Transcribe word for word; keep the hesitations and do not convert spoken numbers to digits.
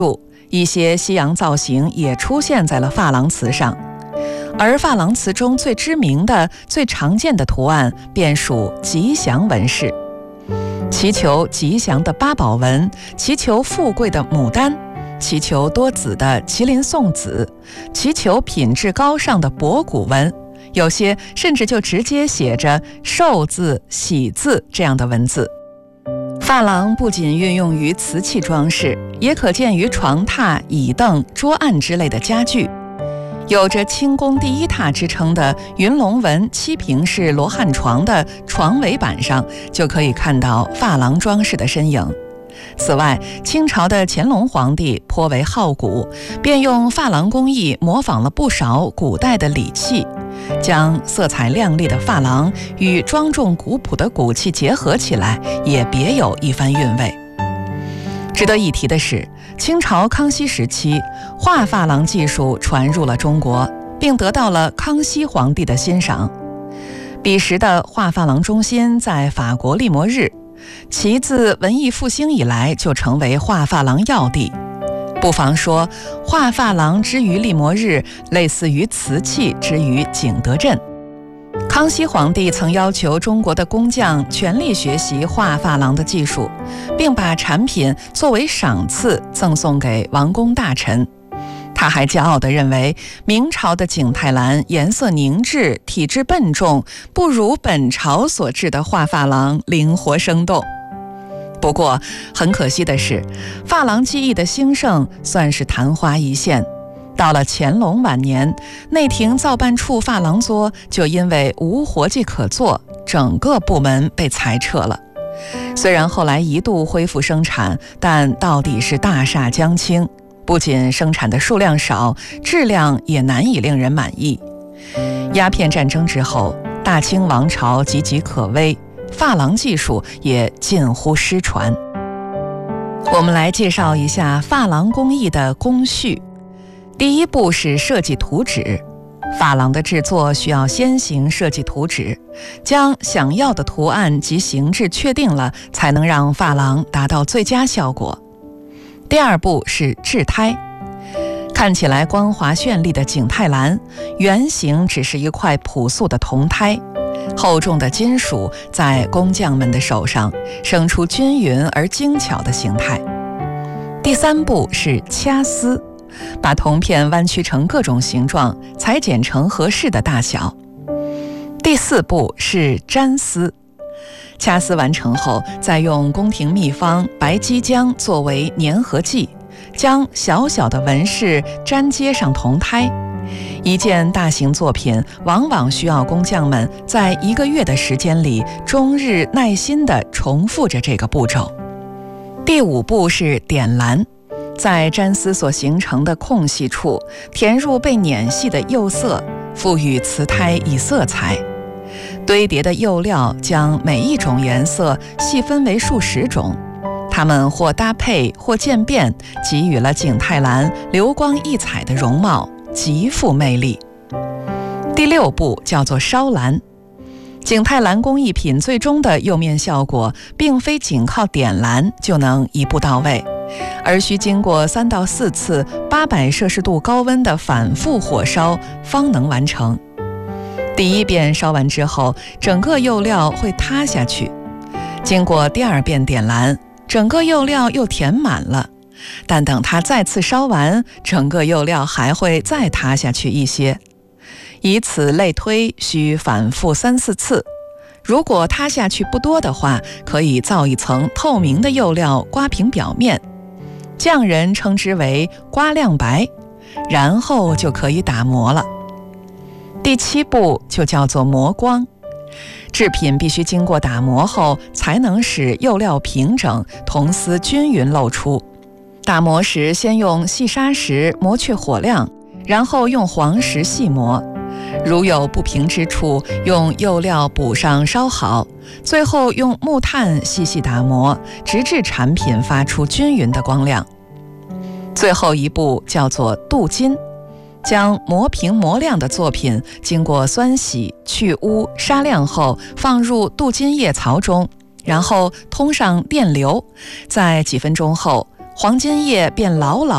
一些西洋造型也出现在了珐琅瓷上，而珐琅瓷中最知名的、最常见的图案便属吉祥纹饰，祈求吉祥的八宝纹，祈求富贵的牡丹，祈求多子的麒麟送子，祈求品质高尚的博古纹，有些甚至就直接写着寿字、喜字这样的文字。珐琅不仅运用于瓷器装饰，也可见于床榻、椅凳、桌案之类的家具。有着清宫第一榻之称的云龙纹七平式罗汉床的床尾板上，就可以看到珐琅装饰的身影。此外，清朝的乾隆皇帝颇为好古，便用珐琅工艺模仿了不少古代的礼器，将色彩亮丽的珐琅与庄重古朴的骨器结合起来，也别有一番韵味。值得一提的是，清朝康熙时期，画珐琅技术传入了中国，并得到了康熙皇帝的欣赏。彼时的画珐琅中心在法国利摩日，其自文艺复兴以来就成为画珐琅要地。不妨说，画珐琅之于利摩日，类似于瓷器之于景德镇。康熙皇帝曾要求中国的工匠全力学习画珐琅的技术，并把产品作为赏赐赠送给王公大臣。他还骄傲地认为，明朝的景泰蓝颜色凝滞，体质笨重，不如本朝所制的画珐琅灵活生动。不过很可惜的是，珐琅技艺的兴盛算是昙花一现。到了乾隆晚年，内廷造办处珐琅作就因为无活计可做，整个部门被裁撤了。虽然后来一度恢复生产，但到底是大厦将倾，不仅生产的数量少，质量也难以令人满意。鸦片战争之后，大清王朝岌岌可危，珐琅技术也近乎失传。我们来介绍一下珐琅工艺的工序。第一步是设计图纸。珐琅的制作需要先行设计图纸，将想要的图案及形制确定了，才能让珐琅达到最佳效果。第二步是制胎。看起来光滑绚丽的景泰蓝，原型只是一块朴素的铜胎，厚重的金属在工匠们的手上生出均匀而精巧的形态。第三步是掐丝，把铜片弯曲成各种形状，裁剪成合适的大小。第四步是粘丝，掐丝完成后，再用宫廷秘方白鸡浆作为粘合剂，将小小的纹饰粘接上铜胎。一件大型作品往往需要工匠们在一个月的时间里，终日耐心地重复着这个步骤。第五步是点蓝，在粘丝所形成的空隙处填入被碾细的釉色，赋予瓷胎以色彩。堆叠的釉料将每一种颜色细分为数十种，它们或搭配或渐变，给予了景泰蓝流光溢彩的容貌，极富魅力。第六步叫做烧蓝。景泰蓝工艺品最终的釉面效果，并非仅靠点蓝就能一步到位，而需经过三到四次八百摄氏度高温的反复火烧，方能完成。第一遍烧完之后，整个釉料会塌下去，经过第二遍点蓝，整个釉料又填满了，但等它再次烧完，整个釉料还会再塌下去一些。以此类推，需反复三四次。如果塌下去不多的话，可以造一层透明的釉料刮平表面，匠人称之为刮亮白，然后就可以打磨了。第七步就叫做磨光。制品必须经过打磨后，才能使釉料平整，铜丝均匀露出。打磨时先用细砂石磨去火量，然后用黄石细磨，如有不平之处，用釉料补上烧好，最后用木炭细细打磨，直至产品发出均匀的光亮。最后一步叫做镀金，将磨平磨亮的作品经过酸洗、去污、砂亮后，放入镀金液槽中，然后通上电流，在几分钟后，黄金液便牢牢